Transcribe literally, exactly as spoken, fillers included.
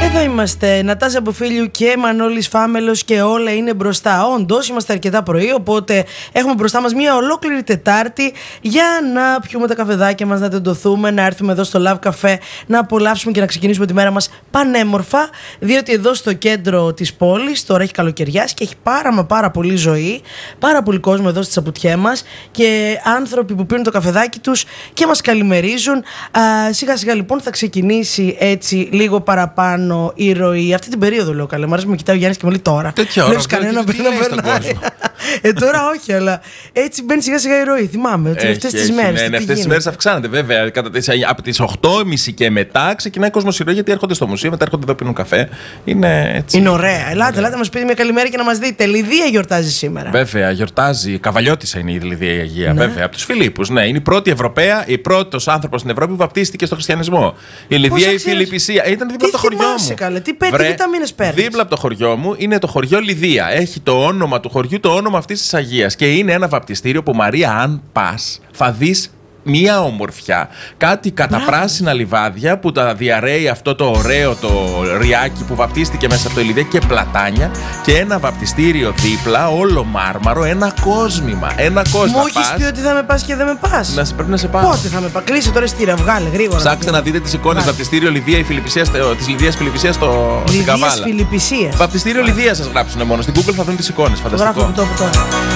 Εδώ είμαστε, Νατάσα Μποφίλιου και Μανώλης Φάμελος και όλα είναι μπροστά. Όντως, είμαστε αρκετά πρωί, οπότε έχουμε μπροστά μας μια ολόκληρη Τετάρτη για να πιούμε τα καφεδάκια μας, να τεντωθούμε, να έρθουμε εδώ στο Love Café, να απολαύσουμε και να ξεκινήσουμε τη μέρα μας πανέμορφα, διότι εδώ στο κέντρο της πόλης τώρα έχει καλοκαιριάσει και έχει πάρα μα πάρα πολύ ζωή, πάρα πολύ κόσμο εδώ στη Σαπουτιέ μας και άνθρωποι που πίνουν το καφεδάκι τους και μας καλημερίζουν. Α, σιγά σιγά λοιπόν θα ξεκινήσει έτσι λίγο παραπάνω η ροή. Αυτή την περίοδο λέω καλά. Μ' αρέσει που με κοιτάει ο Γιάννης και μου λέει τώρα. Τέτοια ώρα. Κανένα πριν να περνάει. Ε, τώρα όχι, αλλά έτσι μπαίνει σιγά σιγά η ροή. Θυμάμαι ότι αυτές τις μέρες. Ναι, ναι, αυτές τις μέρες αυξάνεται βέβαια. Κατά τις, από τις οκτώ και μισή και μετά ξεκινάει κόσμος η ροή γιατί έρχονται στο μουσείο, μετά έρχονται εδώ πίνουν καφέ. Είναι έτσι. Είναι ωραία. Ελάτε, ελάτε να μας πείτε μια καλημέρα και να μας δείτε. Λιδία γιορτάζει σήμερα. Βέβαια, γιορτάζει. Καβαλιώτισσα είναι η Λιδία η Αγία. Ναι. Βέβαια, από τους Φιλίππους. Ναι, είναι η πρώτη Ευρωπαία, η πρώτος άνθρωπος στην Ευρώπη που βαπτίστηκε στο χριστιανισμό. Η Λιδία η Φιλιππισία. Ήταν δίπλα από το χωριό μου. Καλέ, τι πέτυχε, τι μήνες παίρνεις. Δίπλα από το χωριό μου είναι το χωριό Λιδία. Έχει το όνομα του χωριού, το όνομα αυτής της Αγίας. Και είναι ένα βαπτιστήριο που Μαρία, αν πας, θα δεις μία ομορφιά. Κάτι καταπράσινα λιβάδια που τα διαρρέει αυτό το ωραίο το ριάκι που βαπτίστηκε μέσα από το Λιδία και πλατάνια. Και ένα βαπτιστήριο δίπλα, όλο μάρμαρο, ένα κόσμημα. Ένα κόσμημα. Μου έχεις πει ότι θα με πας και δεν με πας. Να, πρέπει να σε πάω. Πότε θα με πας. Κλείσε τώρα εισιτήρια, βγάλε γρήγορα. Ψάξτε να δείτε τις εικόνες. Βαπτιστήριο Λιδία, η Φιλιππισία, της Λιδίας Φιλιππισίας στο Καβάλα. Φιλιππισίας. Βαπτιστήριο Λιδία σας γράψουν μόνο. Στην Google θα δουν τις εικόνες. Φανταστικό. Το γράφω από το, από το.